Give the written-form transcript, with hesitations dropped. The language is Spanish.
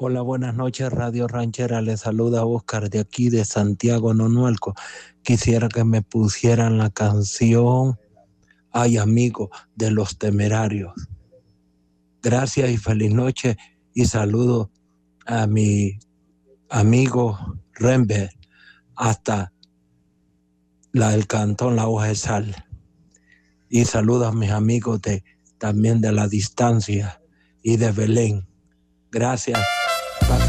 Hola, buenas noches, Radio Ranchera. Les saluda Oscar de aquí, de Santiago, Nonualco. Quisiera que me pusieran la canción Ay, amigo, de Los Temerarios. Gracias y feliz noche. Y saludo a mi amigo Rember hasta el cantón La Hoja de Sal. Y saludo a mis amigos también de La Distancia y de Belén. Gracias